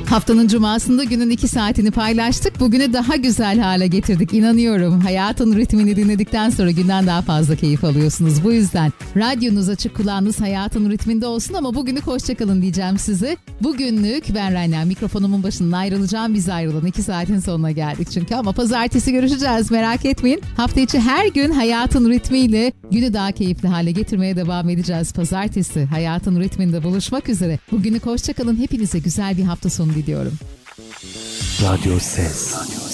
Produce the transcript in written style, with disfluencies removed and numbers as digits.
Haftanın cumasında günün 2 saatini paylaştık. Bugünü daha güzel hale getirdik. İnanıyorum. Hayatın ritmini dinledikten sonra günden daha fazla keyif alıyorsunuz. Bu yüzden radyonuz açık, kulağınız hayatın ritminde olsun ama bugünlük hoşçakalın diyeceğim size. Bugünlük ben Rana mikrofonumun başından ayrılacağım. Biz ayrılan 2 saatin sonuna geldik çünkü ama pazartesi görüşeceğiz, merak etmeyin. Hafta içi her gün hayatın ritmiyle günü daha keyifli hale getirmeye devam edeceğiz. Pazartesi hayatın ritminde buluşmak üzere. Bugünlük hoşçakalın. Hepinize güzel bir hafta sonu diliyorum. Radyo Ses.